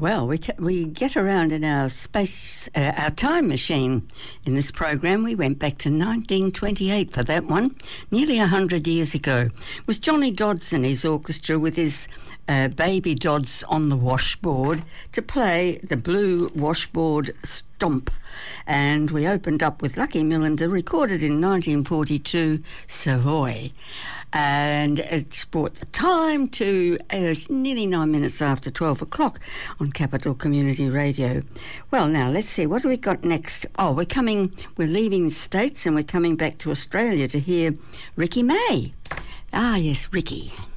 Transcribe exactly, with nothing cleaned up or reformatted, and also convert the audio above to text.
Well, we t- we get around in our space, uh, our time machine. In this program, we went back to nineteen twenty-eight for that one, nearly one hundred years ago. It was Johnny Dodds and his orchestra with his uh, Baby Dodds on the washboard to play the Blue Washboard Stomp. And we opened up with Lucky Millinder, recorded in nineteen forty-two, Savoy. And it's brought the time to uh, it's nearly nine minutes after twelve o'clock on Capital Community Radio. Well, now, let's see, what do we got next? Oh, we're coming, we're leaving the States and we're coming back to Australia to hear Ricky May. Ah, yes, Ricky.